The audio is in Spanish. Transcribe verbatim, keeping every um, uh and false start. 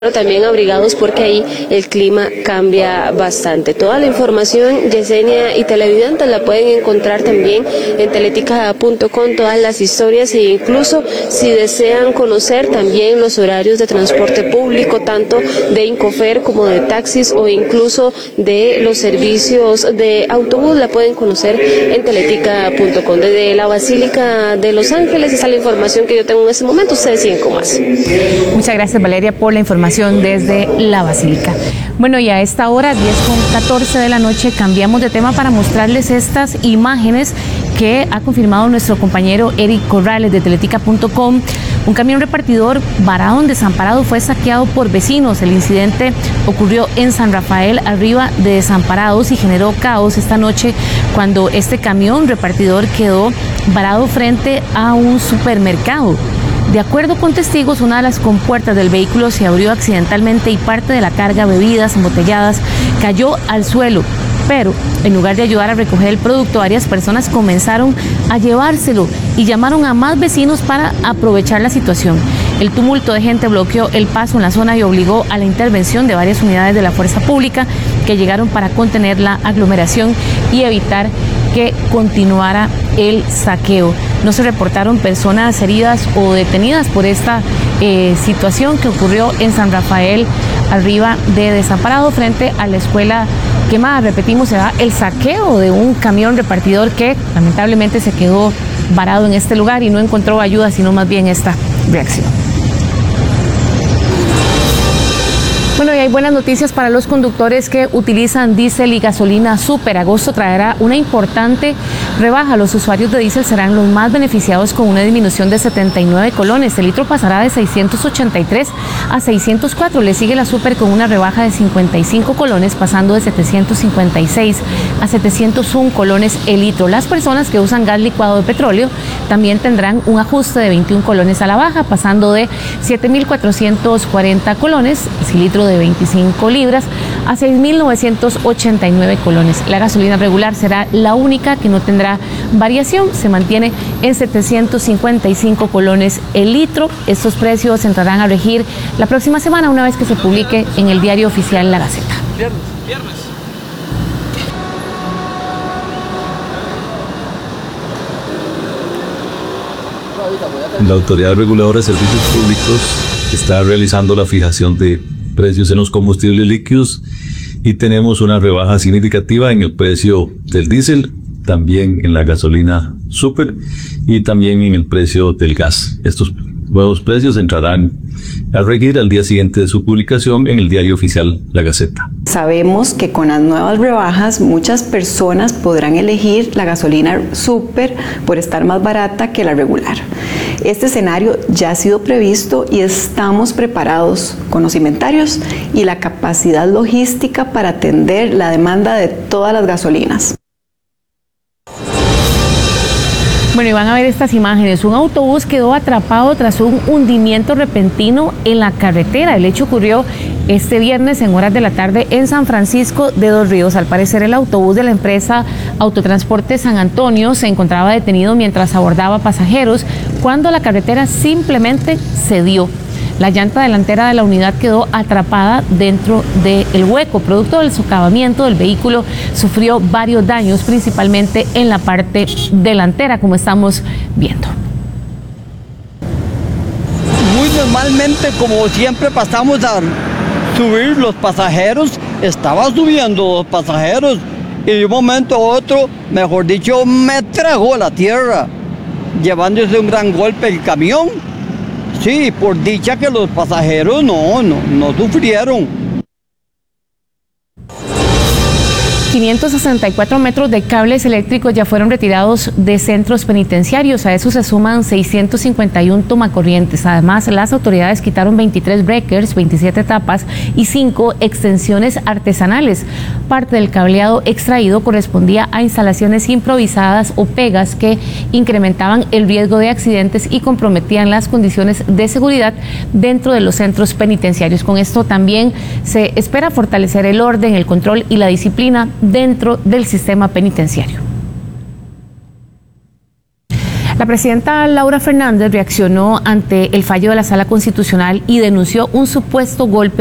pero también abrigados porque ahí el clima cambia bastante. Toda la información, Yesenia y televidentes, la pueden encontrar también en teletica punto com, todas las historias, e incluso si desean conocer también los horarios de transporte público, tanto de Incofer como de taxis o incluso de los servicios de autobús, la pueden conocer en teletica punto com. Desde la Basílica de Los Ángeles, esa es la información que yo tengo en este momento. Ustedes siguen con más. Muchas gracias, Valeria, por la información desde la Basílica. Bueno, y a esta hora, diez con catorce de la noche, cambiamos de tema para mostrarles estas imágenes que ha confirmado nuestro compañero Eric Corrales de teletica punto com. Un camión repartidor varado en desamparado fue saqueado por vecinos. El incidente ocurrió en San Rafael, arriba de Desamparados, y generó caos esta noche cuando este camión repartidor quedó varado frente a un supermercado. De acuerdo con testigos, una de las compuertas del vehículo se abrió accidentalmente y parte de la carga, bebidas embotelladas, cayó al suelo. Pero en lugar de ayudar a recoger el producto, varias personas comenzaron a llevárselo y llamaron a más vecinos para aprovechar la situación. El tumulto de gente bloqueó el paso en la zona y obligó a la intervención de varias unidades de la fuerza pública que llegaron para contener la aglomeración y evitar que continuara el saqueo. No se reportaron personas heridas o detenidas por esta eh, situación que ocurrió en San Rafael, arriba de Desamparado, frente a la escuela quemada. Repetimos, se da el saqueo de un camión repartidor que lamentablemente se quedó varado en este lugar y no encontró ayuda, sino más bien esta reacción. Bueno, y hay buenas noticias para los conductores que utilizan diésel y gasolina Super. Agosto traerá una importante rebaja. Los usuarios de diésel serán los más beneficiados con una disminución de setenta y nueve colones. El litro pasará de seiscientos ochenta y tres a seiscientos cuatro. Le sigue la Super con una rebaja de cincuenta y cinco colones, pasando de setecientos cincuenta y seis a setecientos uno colones el litro. Las personas que usan gas licuado de petróleo también tendrán un ajuste de veintiún colones a la baja, pasando de siete mil cuatrocientos cuarenta colones, el litro de veinticinco libras, a seis mil novecientos ochenta y nueve colones. La gasolina regular será la única que no tendrá variación, se mantiene en setecientos cincuenta y cinco colones el litro. Estos precios entrarán a regir la próxima semana, una vez que se publique en el diario oficial La Gaceta. Viernes, viernes. La Autoridad Reguladora de Servicios Públicos está realizando la fijación de precios en los combustibles líquidos y tenemos una rebaja significativa en el precio del diésel, también en la gasolina Super y también en el precio del gas. Estos nuevos precios entrarán a regir al día siguiente de su publicación en el diario oficial La Gaceta. Sabemos que con las nuevas rebajas muchas personas podrán elegir la gasolina Super por estar más barata que la regular. Este escenario ya ha sido previsto y estamos preparados con los inventarios y la capacidad logística para atender la demanda de todas las gasolinas. Bueno, y van a ver estas imágenes. Un autobús quedó atrapado tras un hundimiento repentino en la carretera. El hecho ocurrió este viernes en horas de la tarde en San Francisco de Dos Ríos. Al parecer, el autobús de la empresa Autotransporte San Antonio se encontraba detenido mientras abordaba pasajeros cuando la carretera simplemente cedió. La llanta delantera de la unidad quedó atrapada dentro del hueco. Producto del socavamiento del vehículo, sufrió varios daños, principalmente en la parte delantera, como estamos viendo. Muy normalmente, como siempre pasamos a subir los pasajeros, estaba subiendo los pasajeros y de un momento a otro, mejor dicho, me tragó la tierra, llevándose un gran golpe el camión. Sí, por dicha que los pasajeros no, no, no sufrieron. quinientos sesenta y cuatro metros de cables eléctricos ya fueron retirados de centros penitenciarios. A eso se suman seiscientos cincuenta y uno tomacorrientes. Además, las autoridades quitaron veintitrés breakers, veintisiete tapas y cinco extensiones artesanales. Parte del cableado extraído correspondía a instalaciones improvisadas o pegas que incrementaban el riesgo de accidentes y comprometían las condiciones de seguridad dentro de los centros penitenciarios. Con esto también se espera fortalecer el orden, el control y la disciplina dentro del sistema penitenciario. La presidenta Laura Fernández reaccionó ante el fallo de la Sala Constitucional y denunció un supuesto golpe